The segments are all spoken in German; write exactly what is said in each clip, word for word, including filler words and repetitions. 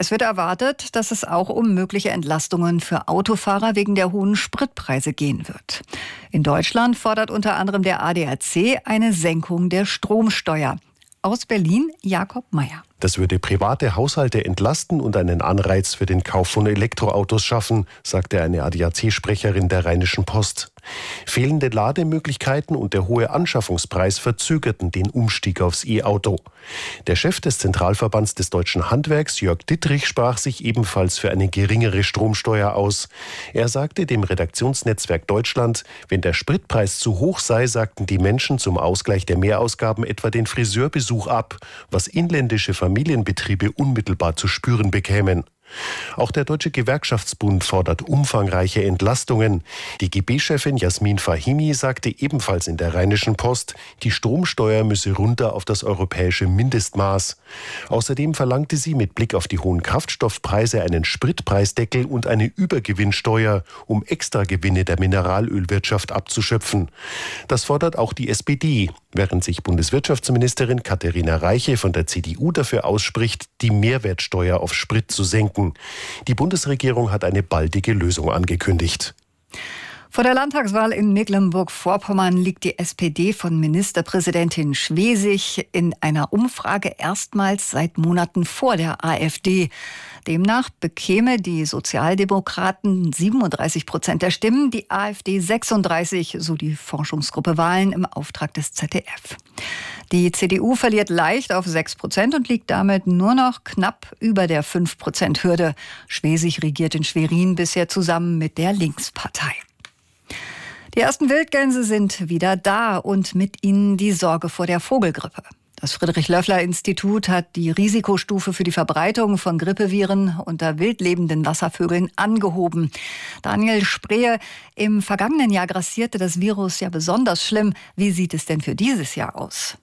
Es wird erwartet, dass es auch um mögliche Entlastungen für Autofahrer wegen der hohen Spritpreise gehen wird. In Deutschland fordert unter anderem der A D A C eine Senkung der Stromsteuer. Aus Berlin Jakob Meyer. Das würde private Haushalte entlasten und einen Anreiz für den Kauf von Elektroautos schaffen, sagte eine A D A C-Sprecherin der Rheinischen Post. Fehlende Lademöglichkeiten und der hohe Anschaffungspreis verzögerten den Umstieg aufs E-Auto. Der Chef des Zentralverbands des deutschen Handwerks, Jörg Dittrich, sprach sich ebenfalls für eine geringere Stromsteuer aus. Er sagte dem Redaktionsnetzwerk Deutschland, wenn der Spritpreis zu hoch sei, sagten die Menschen zum Ausgleich der Mehrausgaben etwa den Friseurbesuch ab, was inländische Familienbetriebe unmittelbar zu spüren bekämen. Auch der Deutsche Gewerkschaftsbund fordert umfangreiche Entlastungen. Die G B-Chefin Jasmin Fahimi sagte ebenfalls in der Rheinischen Post, die Stromsteuer müsse runter auf das europäische Mindestmaß. Außerdem verlangte sie mit Blick auf die hohen Kraftstoffpreise einen Spritpreisdeckel und eine Übergewinnsteuer, um Extragewinne der Mineralölwirtschaft abzuschöpfen. Das fordert auch die S P D, während sich Bundeswirtschaftsministerin Katharina Reiche von der C D U dafür ausspricht, die Mehrwertsteuer auf Sprit zu senken. Die Bundesregierung hat eine baldige Lösung angekündigt. Vor der Landtagswahl in Mecklenburg-Vorpommern liegt die S P D von Ministerpräsidentin Schwesig in einer Umfrage erstmals seit Monaten vor der AfD. Demnach bekäme die Sozialdemokraten siebenunddreißig Prozent der Stimmen, die AfD sechsunddreißig, so die Forschungsgruppe Wahlen im Auftrag des Z D F. Die C D U verliert leicht auf sechs Prozent und liegt damit nur noch knapp über der fünf Prozent Hürde. Schwesig regiert in Schwerin bisher zusammen mit der Linkspartei. Die ersten Wildgänse sind wieder da und mit ihnen die Sorge vor der Vogelgrippe. Das Friedrich-Löffler-Institut hat die Risikostufe für die Verbreitung von Grippeviren unter wildlebenden Wasservögeln angehoben. Daniel Sprehe, im vergangenen Jahr grassierte das Virus ja besonders schlimm. Wie sieht es denn für dieses Jahr aus?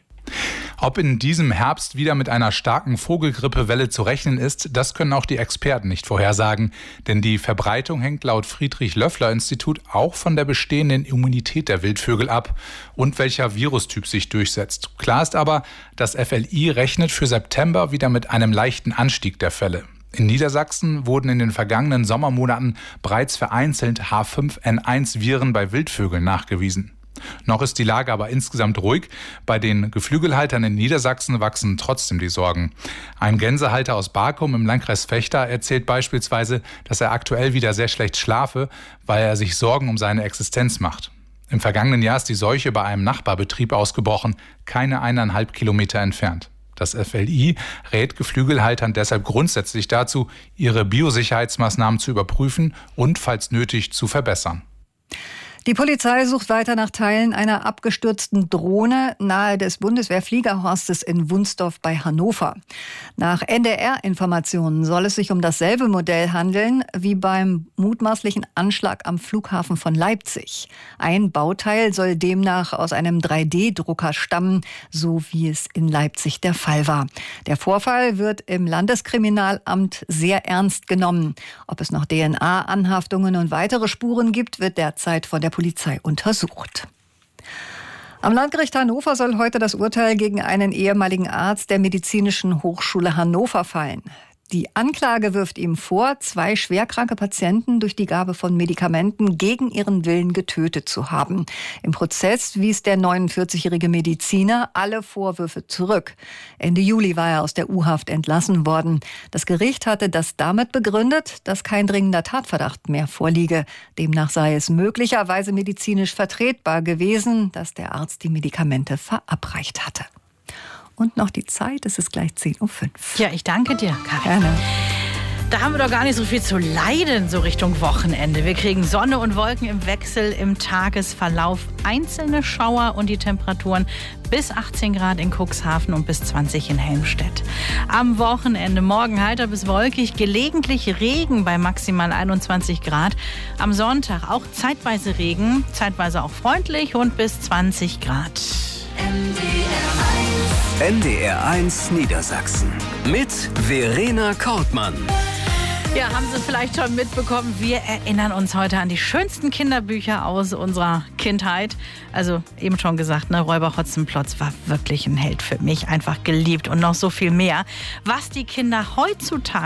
Ob in diesem Herbst wieder mit einer starken Vogelgrippewelle zu rechnen ist, das können auch die Experten nicht vorhersagen. Denn die Verbreitung hängt laut Friedrich-Löffler-Institut auch von der bestehenden Immunität der Wildvögel ab und welcher Virustyp sich durchsetzt. Klar ist aber, das F L I rechnet für September wieder mit einem leichten Anstieg der Fälle. In Niedersachsen wurden in den vergangenen Sommermonaten bereits vereinzelt H fünf N eins Viren bei Wildvögeln nachgewiesen. Noch ist die Lage aber insgesamt ruhig. Bei den Geflügelhaltern in Niedersachsen wachsen trotzdem die Sorgen. Ein Gänsehalter aus Barkum im Landkreis Vechta erzählt beispielsweise, dass er aktuell wieder sehr schlecht schlafe, weil er sich Sorgen um seine Existenz macht. Im vergangenen Jahr ist die Seuche bei einem Nachbarbetrieb ausgebrochen, keine eineinhalb Kilometer entfernt. Das F L I rät Geflügelhaltern deshalb grundsätzlich dazu, ihre Biosicherheitsmaßnahmen zu überprüfen und, falls nötig, zu verbessern. Die Polizei sucht weiter nach Teilen einer abgestürzten Drohne nahe des Bundeswehrfliegerhorstes in Wunsdorf bei Hannover. Nach N D R-Informationen soll es sich um dasselbe Modell handeln wie beim mutmaßlichen Anschlag am Flughafen von Leipzig. Ein Bauteil soll demnach aus einem drei D Drucker stammen, so wie es in Leipzig der Fall war. Der Vorfall wird im Landeskriminalamt sehr ernst genommen. Ob es noch D N A-Anhaftungen und weitere Spuren gibt, wird derzeit von der Polizei untersucht. Am Landgericht Hannover soll heute das Urteil gegen einen ehemaligen Arzt der Medizinischen Hochschule Hannover fallen. Die Anklage wirft ihm vor, zwei schwerkranke Patienten durch die Gabe von Medikamenten gegen ihren Willen getötet zu haben. Im Prozess wies der neunundvierzigjährige Mediziner alle Vorwürfe zurück. Ende Juli war er aus der U-Haft entlassen worden. Das Gericht hatte das damit begründet, dass kein dringender Tatverdacht mehr vorliege. Demnach sei es möglicherweise medizinisch vertretbar gewesen, dass der Arzt die Medikamente verabreicht hatte. Und noch die Zeit, es ist gleich zehn Uhr fünf. Ja, ich danke dir, Karin. Gerne. Da haben wir doch gar nicht so viel zu leiden, so Richtung Wochenende. Wir kriegen Sonne und Wolken im Wechsel im Tagesverlauf, einzelne Schauer und die Temperaturen bis achtzehn Grad in Cuxhaven und bis zwanzig in Helmstedt. Am Wochenende morgen heiter bis wolkig, gelegentlich Regen bei maximal einundzwanzig Grad. Am Sonntag auch zeitweise Regen, zeitweise auch freundlich und bis zwanzig Grad. N D R eins Niedersachsen mit Verena Kortmann. Ja, haben Sie vielleicht schon mitbekommen, wir erinnern uns heute an die schönsten Kinderbücher aus unserer Kindheit. Also eben schon gesagt, ne, Räuber Hotzenplotz war wirklich ein Held für mich, einfach geliebt und noch so viel mehr. Was die Kinder heutzutage